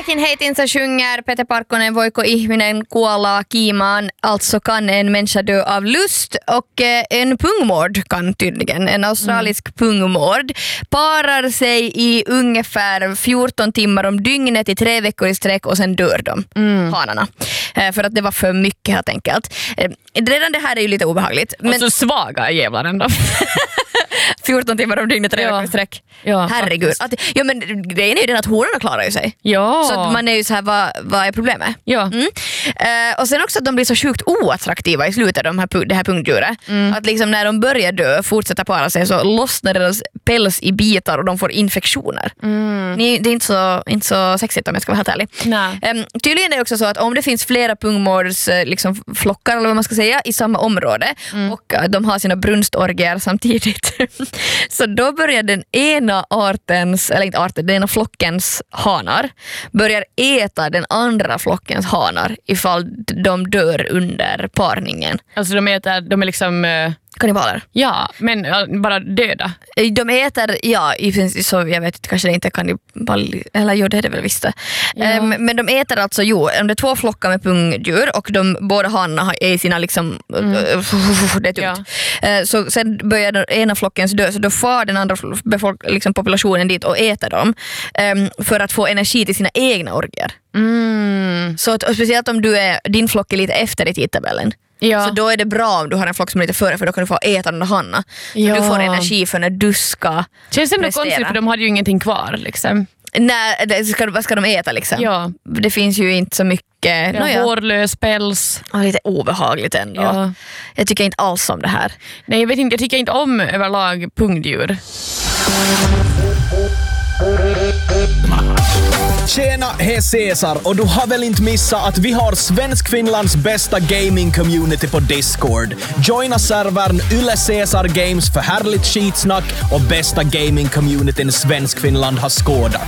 Heitin heitinsa sjunger Peter Parkkonen Voiko ihminen kuolla kiimaan. Alltså kan en människa dö av lust och en pungmord kan tydligen. En australisk pungmord parar sig i ungefär 14 timmar om dygnet i 3 veckor i sträck och sen dör de, hanarna. För att det var för mycket helt enkelt. Redan det här är ju lite obehagligt. Men... Och så svaga jävlar ändå. 14 timmar om dygnet, 3 veckor i sträck. Ja, herregud. Men grejen är ju den att honorna klarar ju sig. Ja. Så att man är ju så här, vad är problemet? Ja. Och sen också att de blir så sjukt oattraktiva i slutet av det här pungdjuret. Att liksom när de börjar dö, fortsätter para sig, så lossnar deras päls i bitar och de får infektioner. Det är inte så sexigt om jag ska vara helt ärlig. Tydligen är det också så att om det finns flera pungmårds liksom, flockar eller vad man ska säga i samma område och de har sina brunstorgier samtidigt så då börjar den ena flockens hanar börjar äta den andra flockens hanar ifall de dör under parningen. Alltså de är liksom... kannibaler. Ja, men bara döda. De äter, så jag vet inte, kanske det inte kannibal, eller det är det väl visst. Ja. Men de äter alltså, om det är 2 flockar med pungdjur och de båda hanarna är i sina liksom, det är tungt. Så sen börjar den ena flockens dö, så då får den andra liksom, populationen dit och äter dem för att få energi till sina egna orgier. Så att, speciellt om din flock är lite efter i tidtabellen. Ja. Så då är det bra om du har en flock som är lite före, för då kan du få äta den där hanna. Ja. Du får energi för när du ska känns det ändå konstigt, för de hade ju ingenting kvar liksom. Nej, vad ska de äta liksom? Ja. Det finns ju inte så mycket. Hårlös päls. Lite obehagligt ändå. Ja. Jag tycker inte alls om det här. Nej, jag vet inte, jag tycker inte om överlag pungdjur. Tjena, hej Cesar, och du har väl inte missat att vi har Svensk-Finlands bästa gaming-community på Discord. Joina servern Yle Cesar Games för härligt skitsnack och bästa gaming-communityn Svensk-Finland har skådat.